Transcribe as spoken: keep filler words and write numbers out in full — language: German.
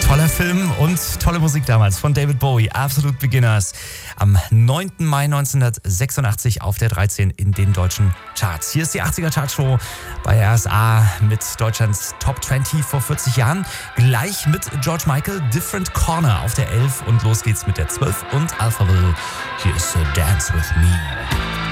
Toller Film und tolle Musik damals von David Bowie, Absolute Beginners. Am neunten Mai neunzehnhundertsechsundachtzig auf der dreizehn in den deutschen Charts. Hier ist die achtziger Chartshow bei R S A mit Deutschlands Top zwanzig vor vierzig Jahren. Gleich mit George Michael, Different Corner auf der elf und los geht's mit der zwölf und Alphaville. Hier ist Dance With Me.